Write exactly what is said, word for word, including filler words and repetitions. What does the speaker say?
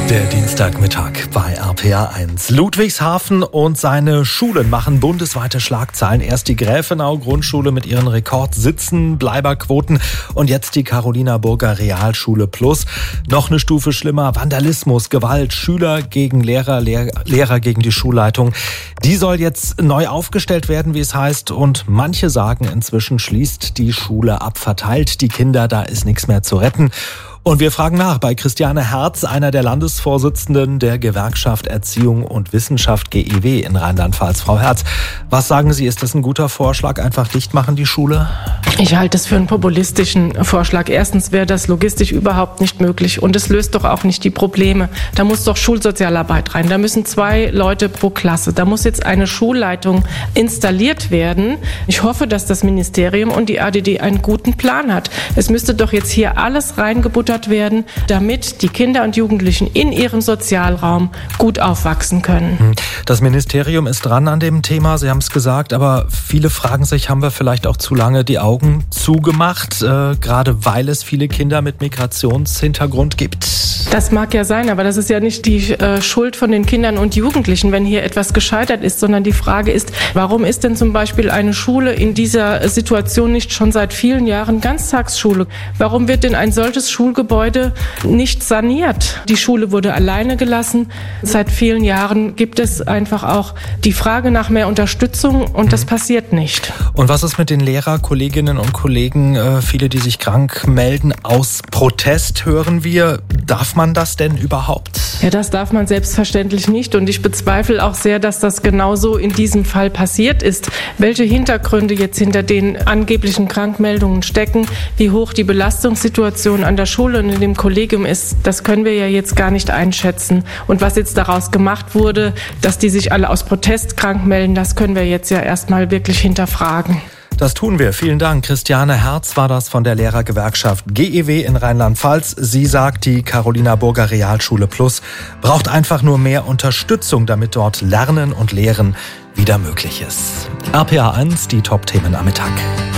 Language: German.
Der Dienstagmittag bei R P R eins. Ludwigshafen und seine Schulen machen bundesweite Schlagzeilen. Erst die Gräfenau-Grundschule mit ihren Rekord-Sitzen-Bleiberquoten und jetzt die Carolina-Burger Realschule Plus. Noch eine Stufe schlimmer: Vandalismus, Gewalt, Schüler gegen Lehrer, Lehr- Lehrer gegen die Schulleitung. Die soll jetzt neu aufgestellt werden, wie es heißt. Und manche sagen inzwischen, schließt die Schule ab, verteilt die Kinder, da ist nichts mehr zu retten. Und wir fragen nach bei Christiane Herz, einer der Landesvorsitzenden der Gewerkschaft Erziehung und Wissenschaft G E W in Rheinland-Pfalz. Frau Herz, was sagen Sie, ist das ein guter Vorschlag, einfach dicht machen die Schule? Ich halte es für einen populistischen Vorschlag. Erstens wäre das logistisch überhaupt nicht möglich und es löst doch auch nicht die Probleme. Da muss doch Schulsozialarbeit rein, da müssen zwei Leute pro Klasse, da muss jetzt eine Schulleitung installiert werden. Ich hoffe, dass das Ministerium und die A D D einen guten Plan hat. Es müsste doch jetzt hier alles reingebuttert werden, damit die Kinder und Jugendlichen in ihrem Sozialraum gut aufwachsen können. Das Ministerium ist dran an dem Thema, Sie haben es gesagt, aber viele fragen sich, haben wir vielleicht auch zu lange die Augen zugemacht, äh, gerade weil es viele Kinder mit Migrationshintergrund gibt? Das mag ja sein, aber das ist ja nicht die äh, Schuld von den Kindern und Jugendlichen, wenn hier etwas gescheitert ist, sondern die Frage ist, warum ist denn zum Beispiel eine Schule in dieser Situation nicht schon seit vielen Jahren Ganztagsschule? Warum wird denn ein solches Schulgebäude nicht saniert? Die Schule wurde alleine gelassen. Seit vielen Jahren gibt es einfach auch die Frage nach mehr Unterstützung und das passiert nicht. Und was ist mit den Lehrerkolleginnen und Kollegen, äh, viele, die sich krank melden, aus Protest hören wir? Darf man das denn überhaupt? Ja, das darf man selbstverständlich nicht und ich bezweifle auch sehr, dass das genauso in diesem Fall passiert ist. Welche Hintergründe jetzt hinter den angeblichen Krankmeldungen stecken, wie hoch die Belastungssituation an der Schule und in dem Kollegium ist, das können wir ja jetzt gar nicht einschätzen. Und was jetzt daraus gemacht wurde, dass die sich alle aus Protest krank melden, das können wir jetzt ja erstmal wirklich hinterfragen. Das tun wir. Vielen Dank. Christiane Herz war das von der Lehrergewerkschaft G E W in Rheinland-Pfalz. Sie sagt, die Carolina-Burger Realschule Plus braucht einfach nur mehr Unterstützung, damit dort Lernen und Lehren wieder möglich ist. R P R eins, die Top-Themen am Mittag.